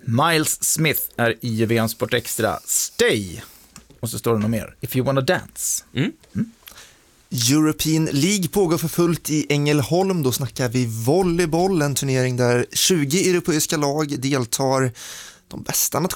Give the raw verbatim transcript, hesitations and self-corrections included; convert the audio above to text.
Miles Smith är i V M Sport Extra. Stay. Och så står det något mer. If you wanna dance. Mm. Mm. European League pågår för fullt i Ängelholm. Då snackar vi volleyboll, en turnering där tjugo europeiska lag deltar. De bästa